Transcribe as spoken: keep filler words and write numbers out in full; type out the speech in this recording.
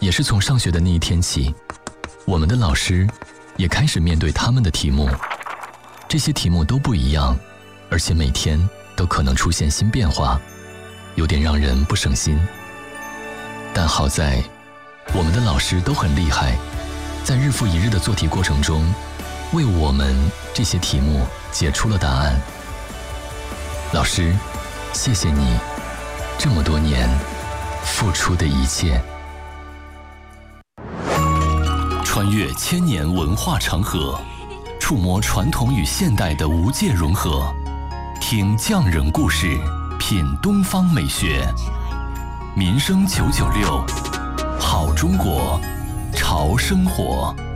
也是从上学的那一天起，我们的老师也开始面对他们的题目。这些题目都不一样，而且每天都可能出现新变化，有点让人不省心。但好在我们的老师都很厉害，在日复一日的做题过程中，为我们这些题目解出了答案。老师，谢谢你这么多年付出的一切。 穿越千年文化长河，触摸传统与现代的无界融合，听匠人故事，品东方美学。民生九九六，好中国，潮生活。